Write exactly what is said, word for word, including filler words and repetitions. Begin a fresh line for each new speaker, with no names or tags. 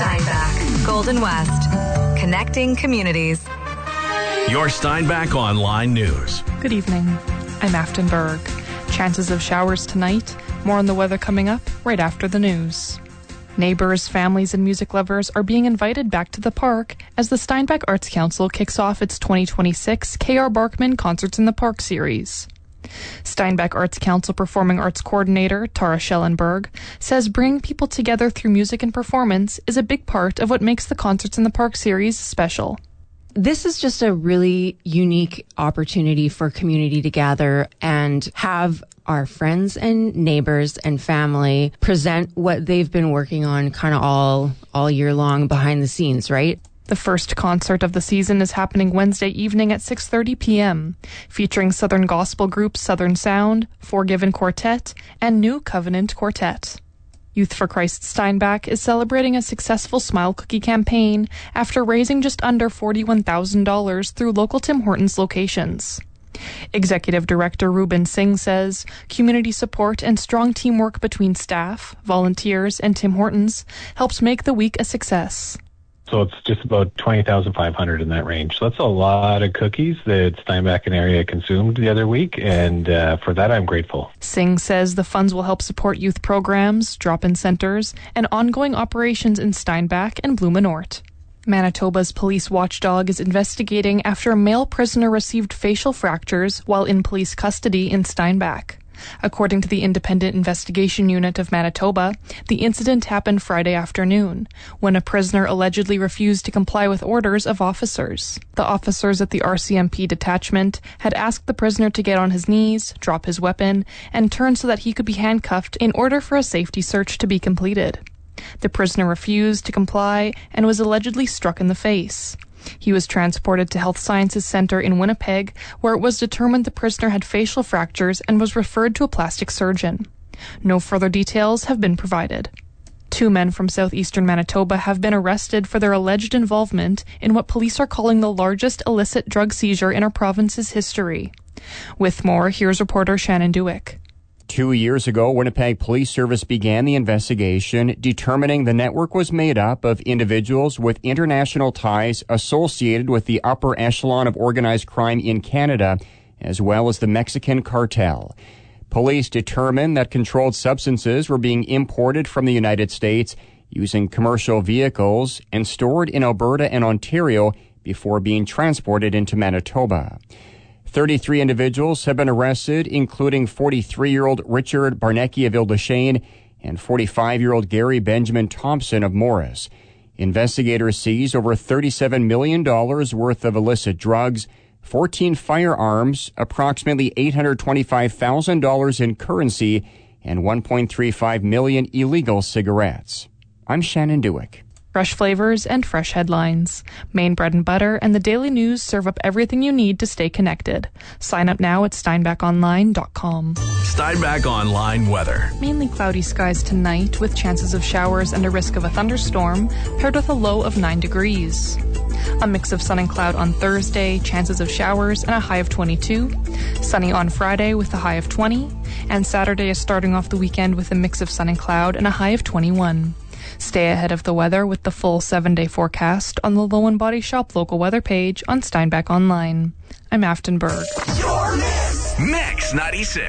Steinbach, Golden West, connecting communities.
Your Steinbach Online News.
Good evening. I'm Afton Berg. Chances of showers tonight. More on the weather coming up right after the news. Neighbors, families, and music lovers are being invited back to the park as the Steinbach Arts Council kicks off its twenty twenty-six K R. Barkman Concerts in the Park series. Steinbach Arts Council Performing Arts Coordinator Tara Schellenberg says bringing people together through music and performance is a big part of what makes the Concerts in the Park series special.
This is just a really unique opportunity for community to gather and have our friends and neighbors and family present what they've been working on kind of all all year long behind the scenes, right?
The first concert of the season is happening Wednesday evening at six thirty p.m., featuring Southern gospel group Southern Sound, Forgiven Quartet, and New Covenant Quartet. Youth for Christ Steinbach is celebrating a successful Smile Cookie campaign after raising just under forty-one thousand dollars through local Tim Hortons locations. Executive Director Ruben Singh says community support and strong teamwork between staff, volunteers, and Tim Hortons helps make the week a success.
So it's just about twenty thousand five hundred in that range. So that's a lot of cookies that Steinbach and area consumed the other week, and uh, for that I'm grateful.
Singh says the funds will help support youth programs, drop-in centers, and ongoing operations in Steinbach and Blumenort. Manitoba's police watchdog is investigating after a male prisoner received facial fractures while in police custody in Steinbach. According to the Independent Investigation Unit of Manitoba, the incident happened Friday afternoon, when a prisoner allegedly refused to comply with orders of officers. The officers at the R C M P detachment had asked the prisoner to get on his knees, drop his weapon, and turn so that he could be handcuffed in order for a safety search to be completed. The prisoner refused to comply and was allegedly struck in the face. He was transported to Health Sciences Center in Winnipeg, where it was determined the prisoner had facial fractures and was referred to a plastic surgeon. No further details have been provided. Two men from southeastern Manitoba have been arrested for their alleged involvement in what police are calling the largest illicit drug seizure in our province's history. With more, here's reporter Shannon Dewick.
Two years ago, Winnipeg Police Service began the investigation, determining the network was made up of individuals with international ties associated with the upper echelon of organized crime in Canada, as well as the Mexican cartel. Police determined that controlled substances were being imported from the United States using commercial vehicles and stored in Alberta and Ontario before being transported into Manitoba. thirty-three individuals have been arrested, including forty-three-year-old Richard Barnecki of Ildashane and forty-five-year-old Gary Benjamin Thompson of Morris. Investigators seized over thirty-seven million dollars worth of illicit drugs, fourteen firearms, approximately eight hundred twenty-five thousand dollars in currency, and one point three five million dollars illegal cigarettes. I'm Shannon Dewick.
Fresh flavors and fresh headlines. Maine Bread and Butter and the Daily News serve up everything you need to stay connected. Sign up now at steinbach online dot com.
Steinbach Online weather.
Mainly cloudy skies tonight with chances of showers and a risk of a thunderstorm, paired with a low of nine degrees. A mix of sun and cloud on Thursday, chances of showers and a high of twenty-two. Sunny on Friday with a high of twenty. And Saturday is starting off the weekend with a mix of sun and cloud and a high of twenty-one. Stay ahead of the weather with the full seven-day forecast on the Low and Body Shop local weather page on Steinbach Online. I'm Afton Berg.
Mix ninety-six.